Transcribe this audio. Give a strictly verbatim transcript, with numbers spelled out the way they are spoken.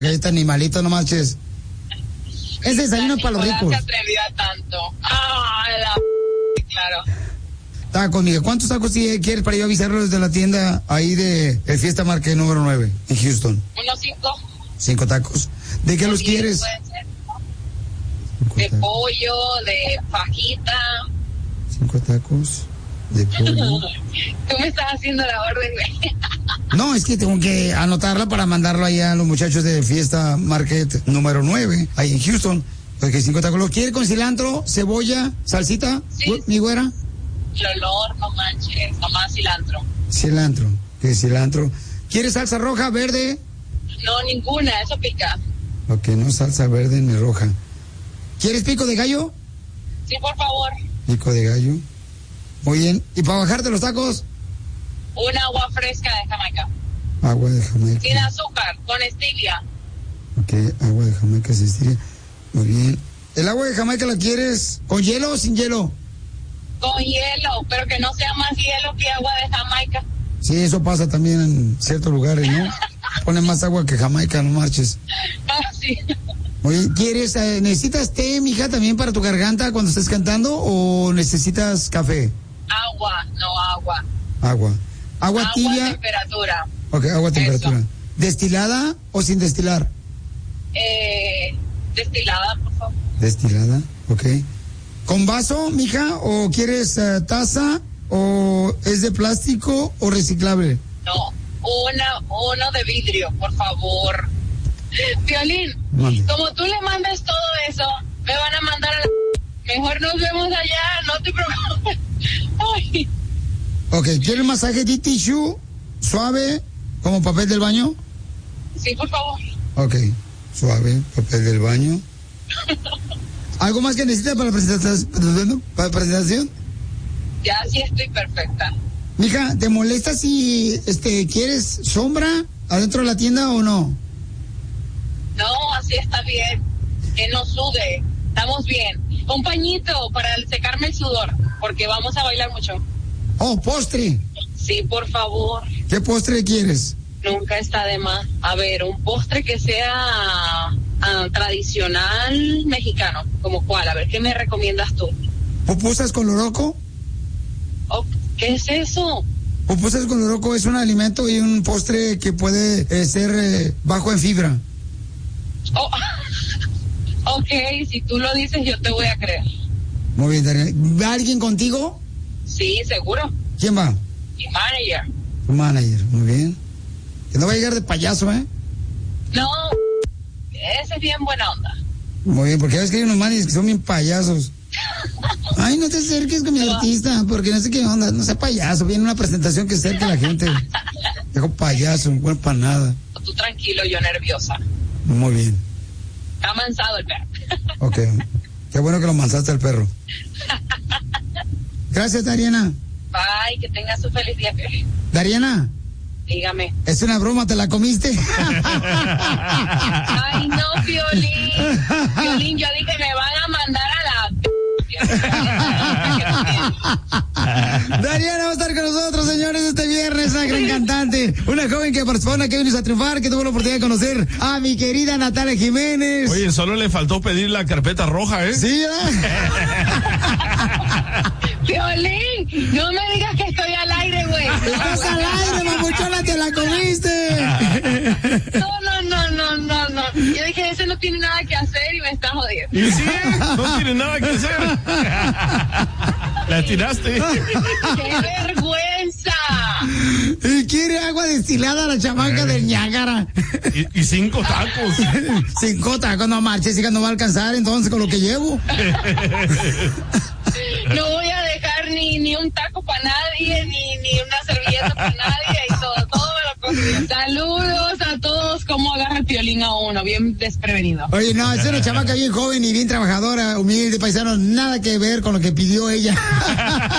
Este animalito, no manches. Ese desayuno es para los ricos. No se atrevió a tanto. Ah, la p... claro. Tacos, Miguel. ¿Cuántos tacos quieres para yo avisarlos desde la tienda ahí de el Fiesta Market número nueve en Houston? Unos cinco. Cinco tacos. ¿De qué los quieres? De pollo, de fajita. Cinco tacos de pollo. Tú me estás haciendo la orden, güey. No, es que tengo que anotarla para mandarlo allá a los muchachos de Fiesta Market número nueve, ahí en Houston. Porque cinco tacos. ¿Lo quiere con cilantro, cebolla, salsita, sí, mi güera? El olor, no manches, nomás cilantro. Cilantro, ¿qué cilantro? ¿Quieres salsa roja, verde? No, ninguna, eso pica. Ok, no salsa verde ni roja. ¿Quieres pico de gallo? Sí, por favor. Pico de gallo. Muy bien. ¿Y para bajarte los tacos? Un agua fresca de Jamaica. Agua de Jamaica. Sin azúcar, con stevia. Ok, agua de Jamaica sin stevia. Muy bien. ¿El agua de Jamaica la quieres con hielo o sin hielo? Con hielo, pero que no sea más hielo que agua de Jamaica. Sí, eso pasa también en ciertos lugares, ¿no? Ponen más agua que Jamaica, no marches. Ah, sí. Oye, ¿quieres, eh, necesitas té, mija, también para tu garganta cuando estés cantando o necesitas café? Agua, no agua. Agua. Agua, agua tibia. Agua temperatura. Ok, agua temperatura. Eso. ¿Destilada o sin destilar? Eh, destilada, por favor. Destilada, ok. ¿Con vaso, mija, o quieres uh, taza, o es de plástico o reciclable? No, una, uno de vidrio, por favor. Violín, Mande. Como tú le mandas todo eso, me van a mandar a la... Mejor nos vemos allá, no te preocupes. Ay. Ok, ¿quieres masaje de tissue suave como papel del baño? Sí, por favor. Ok, suave, papel del baño. ¿Algo más que necesitas para la presentación? ¿Para la presentación? Ya sí estoy perfecta. Mija, ¿te molesta si este quieres sombra adentro de la tienda o no? No, así está bien. Que no sude. Estamos bien. Un pañito para secarme el sudor, porque vamos a bailar mucho. Oh, postre. Sí, por favor. ¿Qué postre quieres? Nunca está de más. A ver, un postre que sea uh, tradicional mexicano. ¿Como cuál? A ver, ¿qué me recomiendas tú? ¿Pupusas con loroco? Oh, ¿qué es eso? Pupusas con loroco es un alimento y un postre que puede eh, ser eh, bajo en fibra. Oh, ok, si tú lo dices yo te voy a creer. Muy bien, Daniel. ¿Va alguien contigo? Sí, seguro. ¿Quién va? Mi manager. Tu manager, muy bien. Que no va a llegar de payaso, ¿eh? No, ese es bien buena onda. Muy bien, porque ves que hay unos managers que son bien payasos. Ay, no te acerques con mi no. artista, porque no sé qué onda, no sea payaso, viene una presentación que acerque a la gente. Dejo payaso, bueno para nada. Tú tranquilo, yo nerviosa. Muy bien. Está mansado el perro. Ok, qué bueno que lo mansaste al perro. Gracias, Dariana. Bye, que tengas un feliz día, Piolín. Dariana. Dígame. Es una broma, ¿te la comiste? Ay, no, Piolín. Piolín, yo dije, me van a mandar a la... Dariana va a estar con nosotros, señores, este viernes, una gran cantante, una joven que participó en Kevin a triunfar, que tuvo la oportunidad de conocer a mi querida Natalia Jiménez. Oye, solo le faltó pedir la carpeta roja, ¿eh? Sí, ¿eh? Piolín, no me digas que estoy al aire, güey. Estás al aire, mamuchona, te la comiste. No, no, no, no, no, no. Yo dije, ese no tiene nada que hacer y me está jodiendo. Y sí, no tiene nada que hacer. La tiraste. ¡Qué vergüenza! Y quiere agua destilada a la chamaca del Niágara. Y, y cinco tacos. Cinco tacos, no marches, hija, no va a alcanzar entonces con lo que llevo. No voy a dejar ni, ni un taco para nadie, ni, ni una servilleta para nadie, y todo, todo me lo comí. Saludos a todos, cómo agarra el Piolín a uno, bien desprevenido. Oye, no, es una chamaca bien joven y bien trabajadora, humilde, paisano, nada que ver con lo que pidió ella.